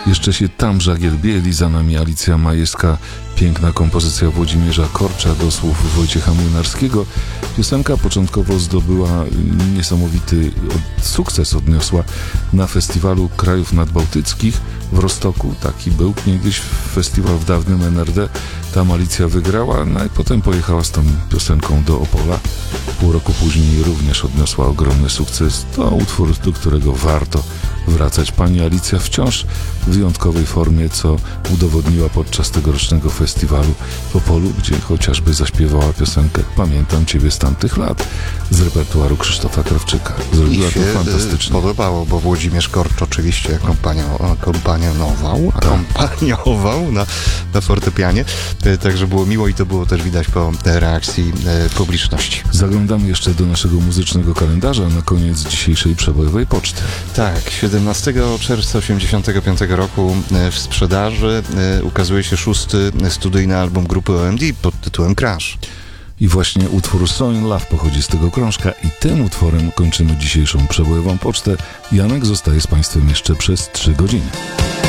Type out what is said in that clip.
Jeszcze się tam żagielbieli, za nami Alicja Majewska, piękna kompozycja Włodzimierza Korcza do słów Wojciecha Młynarskiego. Piosenka początkowo zdobyła niesamowity sukces, odniosła na festiwalu krajów nadbałtyckich w Rostoku. Taki był kiedyś festiwal w dawnym NRD. Tam Alicja wygrała, no i potem pojechała z tą piosenką do Opola. Pół roku później również odniosła ogromny sukces. To utwór, do którego warto wracać. Pani Alicja wciąż w wyjątkowej formie, co udowodniła podczas tegorocznego festiwalu w Opolu, gdzie chociażby zaśpiewała piosenkę Pamiętam Ciebie z tamtych lat z repertuaru Krzysztofa Krawczyka. Zrobiła to fantastycznie. Podobało, bo Włodzimierz Korcz oczywiście akompaniował na fortepianie, także było miło i to było też widać po reakcji publiczności. Zaglądamy jeszcze do naszego muzycznego kalendarza na koniec dzisiejszej przebojowej poczty. Tak, 17 czerwca 1985 roku w sprzedaży ukazuje się 6. studyjny album grupy OMD pod tytułem Crash. I właśnie utwór So in Love pochodzi z tego krążka i tym utworem kończymy dzisiejszą przebojową pocztę. Janek zostaje z Państwem jeszcze przez 3 godziny.